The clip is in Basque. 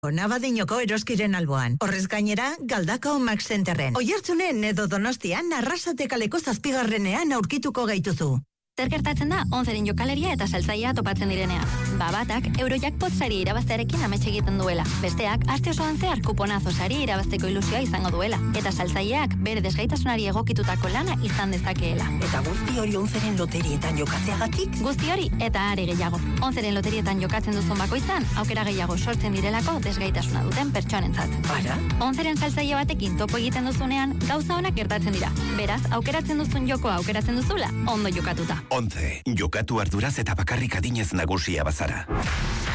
Nabadinoko eroskiren alboan. Horrez gainera, Galdakao Max Centerren. Oiartzunen edo Donostian, Arrasate kaleko 7. aurkituko gaituzu. Zer gertatzen da, 11ren jokaleria eta saltzailea topatzen direnean. Batak, Eurojackpot sari irabaztearekin amets egiten duela. Besteak, aste osoan zehar kuponazo sari irabazteko ilusioa izango duela. Eta saltzaileak bere desgaitasunari egokitutako lana izan dezakeela. Eta guzti hori 11ren loterietan jokatzeagatik? Guzti hori eta are gehiago. 11ren loterietan jokatzen duzun bakoitzan, aukera gehiago sortzen direlako desgaitasuna duten pertsonentzat. Ara? 11ren saltzaile batekin topo egiten duzunean, gauza onak gertatzen dira. Beraz, aukeratzen duzun jokoa aukeratzen duzula, ondo jokatuta. 11. Jokatu arduraz eta bakarrik adinez nagusia bazara.